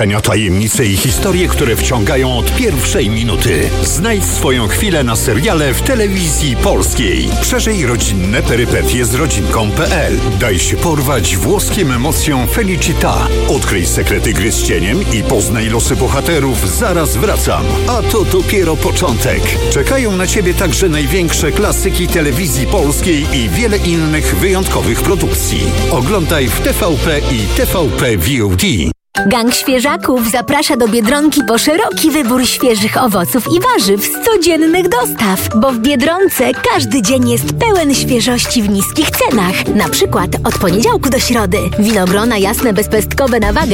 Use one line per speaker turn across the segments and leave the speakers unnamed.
Tajemnice i historie, które wciągają od pierwszej minuty. Znajdź swoją chwilę na seriale w telewizji polskiej. Przeżyj rodzinne perypetie z rodzinką.pl. Daj się porwać włoskim emocjom Felicita. Odkryj sekrety gry z cieniem i poznaj losy bohaterów. Zaraz wracam. A to dopiero początek. Czekają na Ciebie także największe klasyki telewizji polskiej i wiele innych wyjątkowych produkcji. Oglądaj w TVP i TVP VOD.
Gang Świeżaków zaprasza do Biedronki po szeroki wybór świeżych owoców i warzyw z codziennych dostaw, bo w Biedronce każdy dzień jest pełen świeżości w niskich cenach. Na przykład od poniedziałku do środy winogrona jasne bezpestkowe na wagę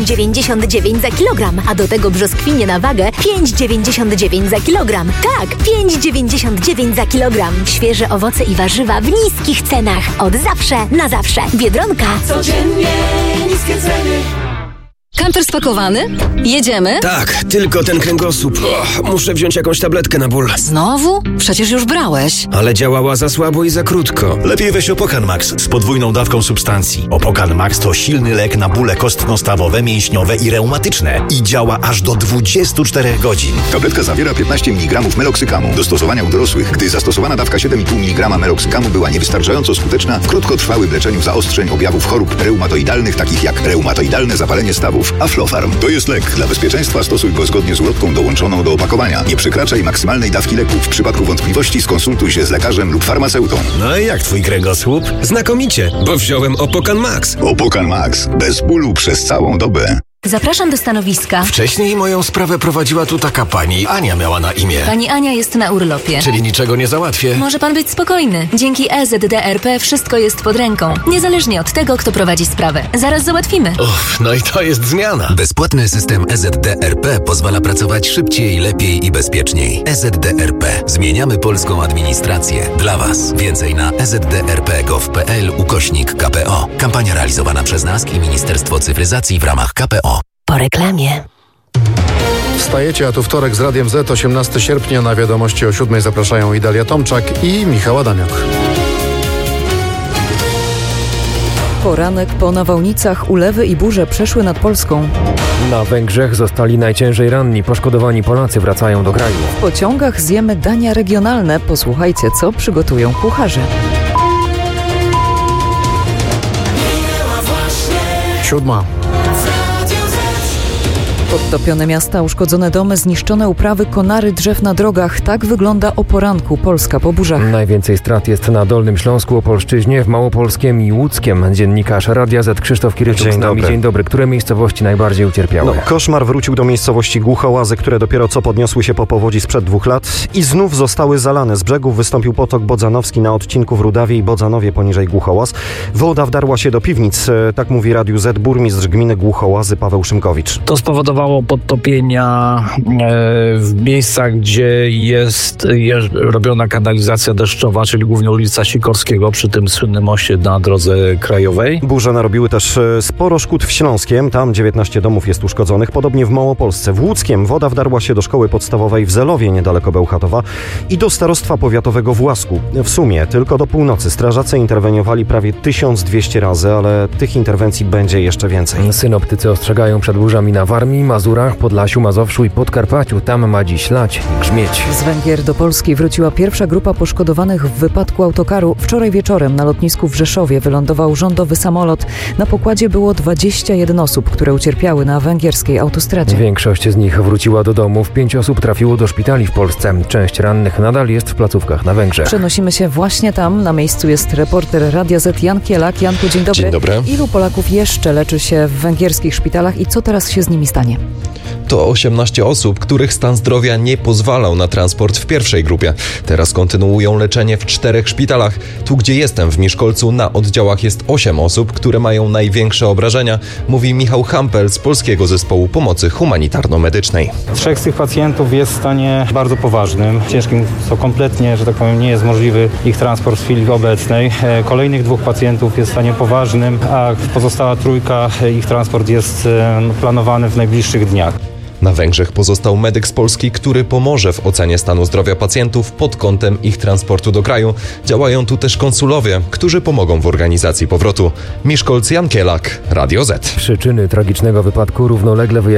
8,99 za kilogram, a do tego brzoskwinie na wagę 5,99 za kilogram. Tak, 5,99 za kilogram. Świeże owoce i warzywa w niskich cenach. Od zawsze na zawsze. Biedronka.
Codziennie niskie ceny.
Kamper spakowany? Jedziemy?
Tak, tylko ten kręgosłup. Muszę wziąć jakąś tabletkę na ból.
Znowu? Przecież już brałeś.
Ale działała za słabo i za krótko.
Lepiej weź Opokan Max z podwójną dawką substancji. Opokan Max to silny lek na bóle kostno-stawowe, mięśniowe i reumatyczne. I działa aż do 24 godzin.
Tabletka zawiera 15 mg meloksykamu. Do stosowania u dorosłych, gdy zastosowana dawka 7,5 mg meloksykamu była niewystarczająco skuteczna w krótkotrwałym leczeniu zaostrzeń objawów chorób reumatoidalnych, takich jak reumatoidalne zapalenie stawów. Aflofarm to jest lek. Dla bezpieczeństwa stosuj go zgodnie z ulotką dołączoną do opakowania. Nie przekraczaj maksymalnej dawki leku. W przypadku wątpliwości skonsultuj się z lekarzem lub farmaceutą.
No i jak twój kręgosłup? Znakomicie, bo wziąłem Opokan Max.
Opokan Max. Bez bólu przez całą dobę.
Zapraszam do stanowiska.
Wcześniej moją sprawę prowadziła tu taka pani. Ania miała na imię.
Pani Ania jest na urlopie.
Czyli niczego nie załatwię.
Może pan być spokojny. Dzięki EZDRP wszystko jest pod ręką. Niezależnie od tego, kto prowadzi sprawę. Zaraz załatwimy.
No i to jest zmiana.
Bezpłatny system EZDRP pozwala pracować szybciej, lepiej i bezpieczniej. EZDRP. Zmieniamy polską administrację. Dla Was. Więcej na ezdrp.gov.pl/KPO. Kampania realizowana przez nas i Ministerstwo Cyfryzacji w ramach KPO.
Po reklamie.
Wstajecie, a tu wtorek z Radiem Z, 18 sierpnia. Na wiadomości o 7 zapraszają Idalia Tomczak i Michał Adamiok.
Poranek po nawałnicach, ulewy i burze przeszły nad Polską.
Na Węgrzech zostali najciężej ranni. Poszkodowani Polacy wracają do kraju.
W pociągach zjemy dania regionalne. Posłuchajcie, co przygotują kucharze.
7.
Podtopione miasta, uszkodzone domy, zniszczone uprawy, konary drzew na drogach. Tak wygląda o poranku Polska po burzach.
Najwięcej strat jest na Dolnym Śląsku, Opolszczyźnie, w Małopolskiem i Łódzkiem. Dziennikarz Radia Z Krzysztof Kiryczuk z nami. Dzień dobry. Które miejscowości najbardziej ucierpiały?
Koszmar wrócił do miejscowości Głuchołazy, które dopiero co podniosły się po powodzi sprzed 2 lat i znów zostały zalane. Z brzegów wystąpił potok bodzanowski na odcinku w Rudawie i Bodzanowie poniżej Głuchołaz. Woda wdarła się do piwnic. Tak mówi Radiu Z burmistrz gminy Głuchołazy Paweł Szymkowicz.
To spowodowało podtopienia w miejscach, gdzie jest robiona kanalizacja deszczowa, czyli głównie ulica Sikorskiego przy tym słynnym moście na drodze krajowej.
Burze narobiły też sporo szkód w Śląskiem. Tam 19 domów jest uszkodzonych. Podobnie w Małopolsce. W Łódzkiem woda wdarła się do szkoły podstawowej w Zelowie, niedaleko Bełchatowa, i do starostwa powiatowego w Łasku. W sumie tylko do północy strażacy interweniowali prawie 1200 razy, ale tych interwencji będzie jeszcze więcej.
Synoptycy ostrzegają przed burzami na Warmii, Mazurach, Podlasiu, Mazowszu i Podkarpaciu. Tam ma dziś lać i grzmieć.
Z Węgier do Polski wróciła pierwsza grupa poszkodowanych w wypadku autokaru. Wczoraj wieczorem na lotnisku w Rzeszowie wylądował rządowy samolot. Na pokładzie było 21 osób, które ucierpiały na węgierskiej autostradzie.
Większość z nich wróciła do domów. 5 osób trafiło do szpitali w Polsce. Część rannych nadal jest w placówkach na Węgrzech.
Przenosimy się właśnie tam. Na miejscu jest reporter Radia Z Jan Kielak. Janku, dzień dobry.
Dzień dobry.
Ilu Polaków jeszcze leczy się w węgierskich szpitalach i co teraz się z nimi stanie?
To 18 osób, których stan zdrowia nie pozwalał na transport w pierwszej grupie. Teraz kontynuują leczenie w 4 szpitalach. Tu, gdzie jestem, w Miszkolcu, na oddziałach jest 8 osób, które mają największe obrażenia, mówi Michał Hampel z Polskiego Zespołu Pomocy Humanitarno-Medycznej.
3 z tych pacjentów jest w stanie bardzo poważnym, ciężkim, co kompletnie, że tak powiem, nie jest możliwy ich transport w chwili obecnej. Kolejnych 2 pacjentów jest w stanie poważnym, a pozostała 3 ich transport jest planowany w najbliższych dniach.
Na Węgrzech pozostał medyk z Polski, który pomoże w ocenie stanu zdrowia pacjentów pod kątem ich transportu do kraju. Działają tu też konsulowie, którzy pomogą w organizacji powrotu. Miszkolc, Jan Kielak, Radio Z.
Przyczyny tragicznego wypadku równolegle wyjaśniają